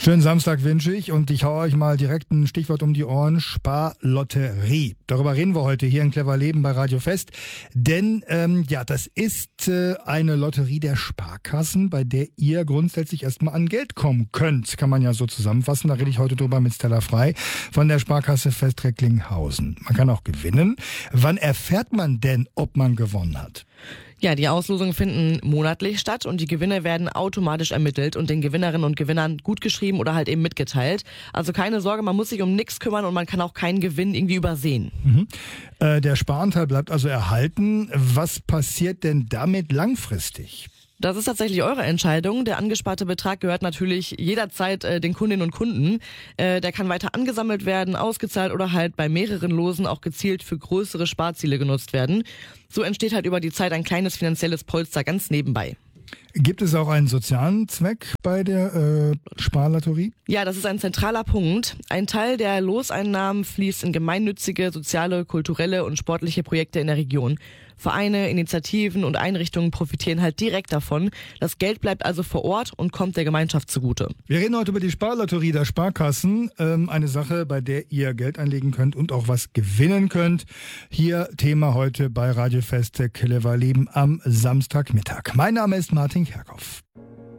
Schönen Samstag wünsche ich und ich hau euch mal direkt ein Stichwort um die Ohren: Sparlotterie. Darüber reden wir heute hier in Clever Leben bei Radio Fest. Denn das ist eine Lotterie der Sparkassen, bei der ihr grundsätzlich erstmal an Geld kommen könnt. Kann man ja so zusammenfassen. Da rede ich heute drüber mit Stella Frei von der Sparkasse Fest-Recklinghausen. Man kann auch gewinnen. Wann erfährt man denn, ob man gewonnen hat? Ja, die Auslosungen finden monatlich statt und die Gewinne werden automatisch ermittelt und den Gewinnerinnen und Gewinnern gutgeschrieben oder halt eben mitgeteilt. Also keine Sorge, man muss sich um nichts kümmern und man kann auch keinen Gewinn irgendwie übersehen. Der Sparanteil bleibt also erhalten. Was passiert denn damit langfristig? Das ist tatsächlich eure Entscheidung. Der angesparte Betrag gehört natürlich jederzeit den Kundinnen und Kunden. Der kann weiter angesammelt werden, ausgezahlt oder halt bei mehreren Losen auch gezielt für größere Sparziele genutzt werden. So entsteht halt über die Zeit ein kleines finanzielles Polster ganz nebenbei. Gibt es auch einen sozialen Zweck bei der Sparlotterie? Ja, das ist ein zentraler Punkt. Ein Teil der Loseinnahmen fließt in gemeinnützige, soziale, kulturelle und sportliche Projekte in der Region. Vereine, Initiativen und Einrichtungen profitieren halt direkt davon. Das Geld bleibt also vor Ort und kommt der Gemeinschaft zugute. Wir reden heute über die Sparlotterie der Sparkassen. Eine Sache, bei der ihr Geld einlegen könnt und auch was gewinnen könnt. Hier Thema heute bei Radio Fest Clever Leben am Samstagmittag. Mein Name ist Martin Kerkhoff.